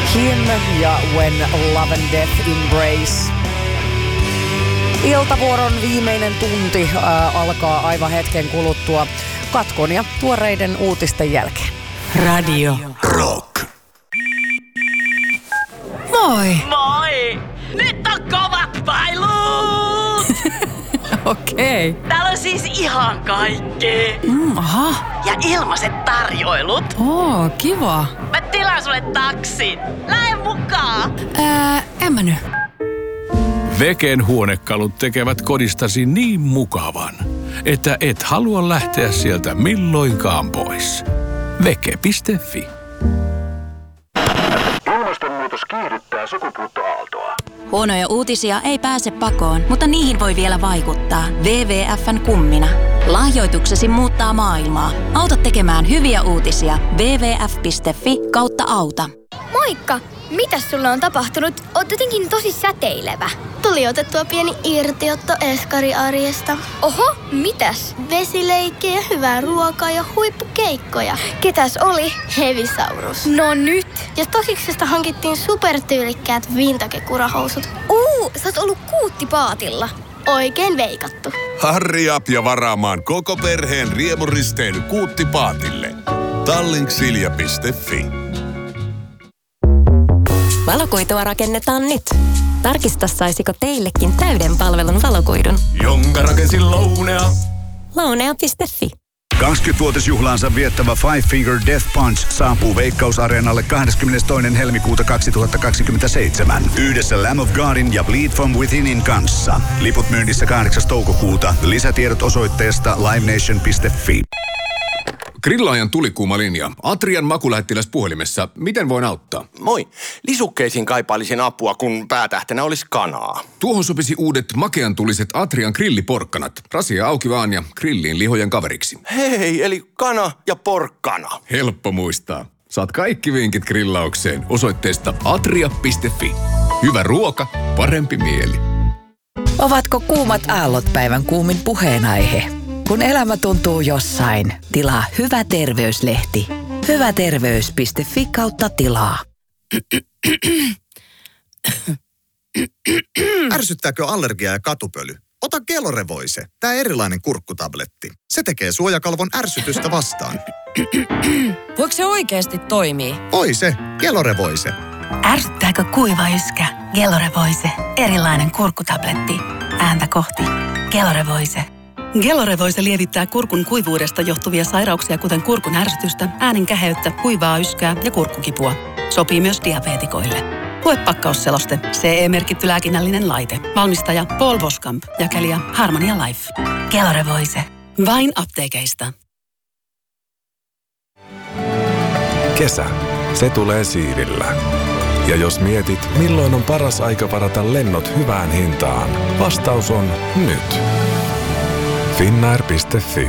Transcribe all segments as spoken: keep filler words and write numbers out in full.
Him ja When Love and Death Embrace. Iltavuoron viimeinen tunti ää, alkaa aivan hetken kuluttua katkon ja tuoreiden uutisten jälkeen. Radio Rock. Moi! Moi! Nyt on kovat pailut! Okei. Okay. Täällä on siis ihan kaikkea. Mm, aha. Ja ilmaiset tarjoilut. Oo, kiva. Mä tilaan sulle taksin. Lähde mukaan! Ää, en mä nyt. Veken huonekalut tekevät kodistasi niin mukavan, että et halua lähteä sieltä milloinkaan pois. Veke piste fi. Ilmastonmuutos kiihdyttää sukupuuttoaaltoa. Huonoja uutisia ei pääse pakoon, mutta niihin voi vielä vaikuttaa. W W F:n kummina. Lahjoituksesi muuttaa maailmaa. Auta tekemään hyviä uutisia. double-u double-u double-u piste fi kautta auta. Moikka! Mitäs sulle on tapahtunut? Oot jotenkin tosi säteilevä. Tuli otettua pieni irtiotto eskariarjesta. Oho, mitäs? Vesileikkejä, hyvää ruokaa ja huippukeikkoja. Ketäs oli? Hevisaurus. No nyt! Ja Stasiksesta hankittiin supertyylikkäät vintage-kurahousut. Uu, sä oot ollut kuuttipaatilla. Oikein veikattu. Hurry up ja varaamaan koko perheen riemuristeily kuuttipaatille. Tallinksilja piste fi. Valokuitua rakennetaan nyt. Tarkista, saisiko teillekin täyden palvelun valokuidun. Jonka rakensin Lounea. Lounea piste fi. kaksikymmenvuotisjuhlaansa viettävä Five Finger Death Punch saapuu Veikkaus-areenalle kahdeskymmenestoinen helmikuuta kaksituhattakaksikymmentäseitsemän. Yhdessä Lamb of Godin ja Bleed From Withinin kanssa. Liput myynnissä kahdeksas toukokuuta. Lisätiedot osoitteesta livenation piste fi. Grillaajan tulikuuma linja. Atrian makulähettiläs puhelimessa. Miten voin auttaa? Moi. Lisukkeisiin kaipailisin apua, kun päätähtenä olisi kanaa. Tuohon sopisi uudet makean tuliset Atrian grilliporkkanat. Rasia auki vaan ja grilliin lihojen kaveriksi. Hei, eli kana ja porkkana. Helppo muistaa. Saat kaikki vinkit grillaukseen osoitteesta atria piste fi. Hyvä ruoka, parempi mieli. Ovatko kuumat aallot päivän kuumin puheenaihe? Kun elämä tuntuu jossain, tilaa Hyvä terveyslehti. Hyväterveys piste fi kautta tilaa. Ärsyttääkö allergia ja katupöly? Ota Gelorevoise, tää erilainen kurkkutabletti. Se tekee suojakalvon ärsytystä vastaan. Voiko se oikeasti toimii? Oi se, Gelorevoise. Ärsyttääkö kuiva yskä? Gelorevoise, erilainen kurkkutabletti. Ääntä kohti. Gelorevoise. Gelorevoise lievittää kurkun kuivuudesta johtuvia sairauksia, kuten kurkun ärsytystä, äänen käheyttä, kuivaa yskää ja kurkkukipua. Sopii myös diabeetikoille. Lue pakkausseloste. C E-merkitty lääkinnällinen laite. Valmistaja Paul Boskamp. Jakelija Harmonia Life. Gelorevoise. Vain apteekeista. Kesä. Se tulee siivillä. Ja jos mietit, milloin on paras aika varata lennot hyvään hintaan, vastaus on nyt. Finnair piste fi.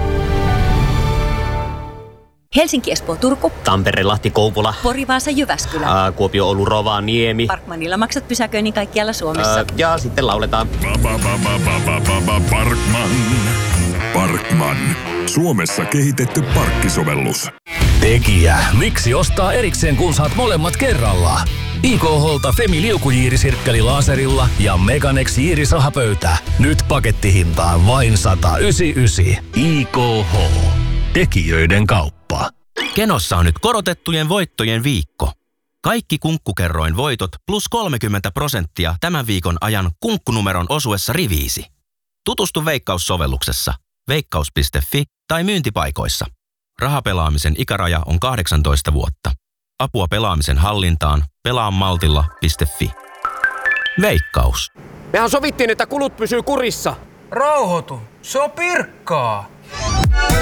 Helsinki, Espoo, Turku. Tampere, Lahti, Kouvola. Pori, Vaasa, Jyväskylä. Ää, Kuopio, Oulu, Rovaniemi. Parkmanilla maksat pysäköinnin kaikkialla Suomessa. Ää, ja sitten lauletaan. Parkman. Parkman. Suomessa kehitetty parkkisovellus. Tekijä. Miksi ostaa erikseen, kun saat molemmat kerralla? I K H:lta Femi liukujiirisirkkeli laserilla ja Meganex jiirisrahapöytä. Nyt pakettihintaan vain sata yhdeksänkymmentäyhdeksän. I K H. Tekijöiden kauppa. Kenossa on nyt korotettujen voittojen viikko. Kaikki Kunkkukerroin voitot plus kolmekymmentä prosenttia tämän viikon ajan kunkkunumeron osuessa riviisi. Tutustu Veikkaus-sovelluksessa veikkaus piste fi tai myyntipaikoissa. Rahapelaamisen ikäraja on kahdeksantoista vuotta. Apua pelaamisen hallintaan pelaamaltilla piste fi. Veikkaus. Mehän sovittiin, että kulut pysyy kurissa. Rauhoitu. Se on Pirkkaa.